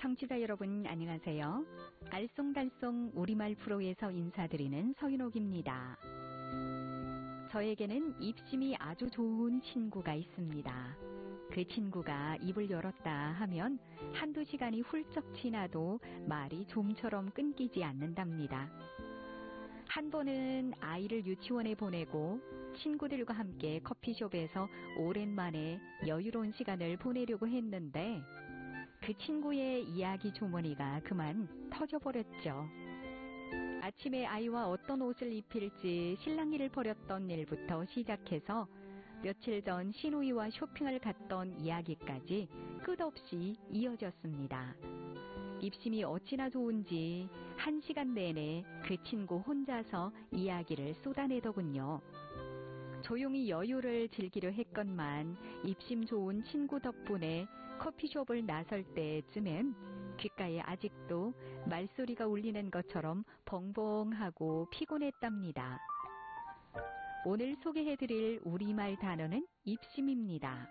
청취자 여러분 안녕하세요. 알쏭달쏭 우리말 프로에서 인사드리는 서인옥입니다. 저에게는 입심이 아주 좋은 친구가 있습니다. 그 친구가 입을 열었다 하면 한두 시간이 훌쩍 지나도 말이 좀처럼 끊기지 않는답니다. 한 번은 아이를 유치원에 보내고 친구들과 함께 커피숍에서 오랜만에 여유로운 시간을 보내려고 했는데 그 친구의 이야기 주머니가 그만 터져버렸죠. 아침에 아이와 어떤 옷을 입힐지 실랑이를 벌였던 일부터 시작해서 며칠 전 시누이와 쇼핑을 갔던 이야기까지 끝없이 이어졌습니다. 입심이 어찌나 좋은지 1시간 내내 그 친구 혼자서 이야기를 쏟아내더군요. 조용히 여유를 즐기려 했건만 입심 좋은 친구 덕분에 커피숍을 나설 때쯤엔 귓가에 아직도 말소리가 울리는 것처럼 벙벙하고 피곤했답니다. 오늘 소개해드릴 우리말 단어는 입심입니다.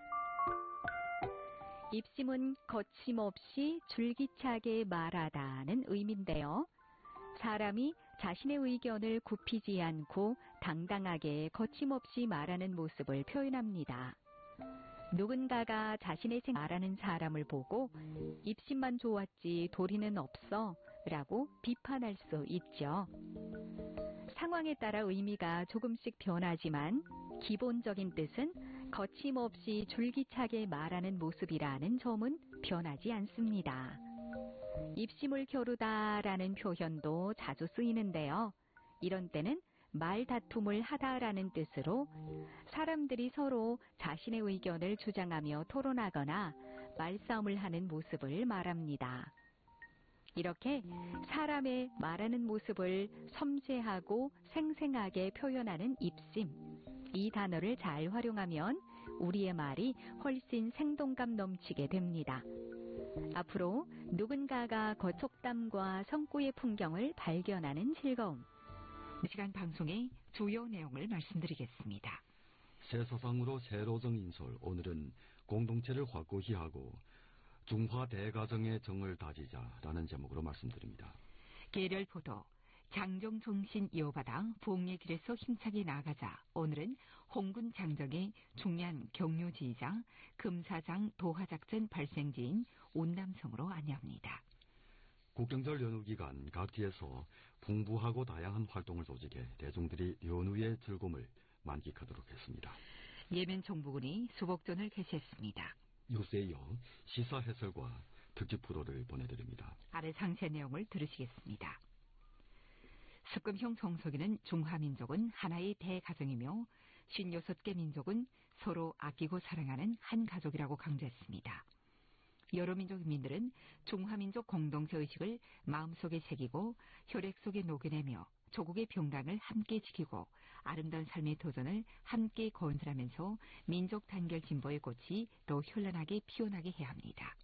입심은 거침없이 줄기차게 말하다는 의미인데요. 사람이 자신의 의견을 굽히지 않고 당당하게 거침없이 말하는 모습을 표현합니다. 누군가가 자신의 말하는 사람을 보고 입심만 좋았지 도리는 없어 라고 비판할 수 있죠. 상황에 따라 의미가 조금씩 변하지만 기본적인 뜻은 거침없이 줄기차게 말하는 모습이라는 점은 변하지 않습니다. 입심을 겨루다라는 표현도 자주 쓰이는데요. 이런 때는 말다툼을 하다라는 뜻으로 사람들이 서로 자신의 의견을 주장하며 토론하거나 말싸움을 하는 모습을 말합니다. 이렇게 사람의 말하는 모습을 섬세하고 생생하게 표현하는 입심, 이 단어를 잘 활용하면 우리의 말이 훨씬 생동감 넘치게 됩니다. 앞으로 누군가가 속담과 성구의 풍경을 발견하는 즐거움. 이 시간 방송의 주요 내용을 말씀드리겠습니다. 새 사상으로 새로 정인 설, 오늘은 공동체를 확고히 하고 중화 대가정의 정을 다지자라는 제목으로 말씀드립니다. 계렬포도 장정종신 이어받아 부흥의 길에서 힘차게 나아가자. 오늘은 홍군 장정의 중요한 격려지이자 금사장 도하작전 발생지인 운남성으로 안내합니다. 국경절 연휴 기간 각지에서 풍부하고 다양한 활동을 조직해 대중들이 연휴의 즐거움을 만끽하도록 했습니다. 예멘 정부군이 수복전을 개시했습니다. 뉴스에 이어 시사 해설과 특집 프로를 보내드립니다. 아래 상세 내용을 들으시겠습니다. 습금형 정석이는 중화민족은 하나의 대가정이며 56개 민족은 서로 아끼고 사랑하는 한 가족이라고 강조했습니다. 여러 민족민들은 중화민족 공동체의식을 마음속에 새기고 혈액 속에 녹여내며 조국의 평강을 함께 지키고 아름다운 삶의 도전을 함께 건설하면서 민족 단결 진보의 꽃이 더 현란하게 피어나게 해야 합니다.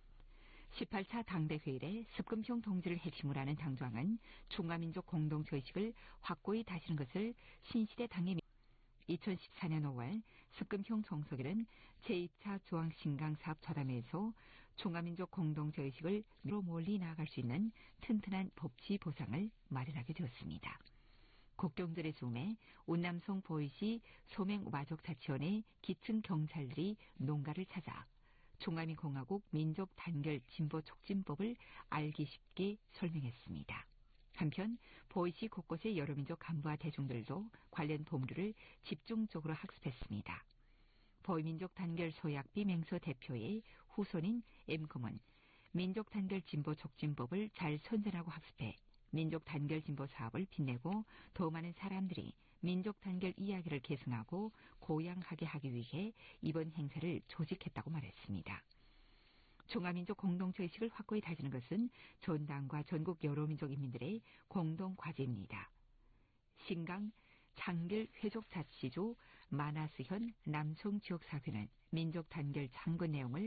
18차 당대회의에 습금형 동지를 핵심으로 하는 당조항은 중화민족 공동체의식을 확고히 다지는 것을 신시대 당의 2014년 5월 습금형 정석일은 제2차 조항신강사업 좌담회에서 중화민족 공동체의식을 멀리 나아갈 수 있는 튼튼한 법치 보상을 마련하게 되었습니다. 국경절의 즈음에 운남성 보이시 소맹와족자치원의 기층 경찰들이 농가를 찾아 중화민공화국 민족 단결 진보 촉진법을 알기 쉽게 설명했습니다. 한편 보이시 곳곳의 여러 민족 간부와 대중들도 관련 보물을 집중적으로 학습했습니다. 보이민족 단결 소약비 맹서 대표의 후손인 M금은 민족 단결 진보 촉진법을 잘 선전하고 학습해 민족 단결 진보 사업을 빛내고 더 많은 사람들이 민족 단결 이야기를 계승하고 고양하게 하기 위해 이번 행사를 조직했다고 말했습니다. 중화민족 공동체의식을 확고히 다지는 것은 전당과 전국 여러 민족 인민들의 공동 과제입니다. 신강 장길 회족자치주 마나스현 남송 지역사회는 민족 단결 창건 내용을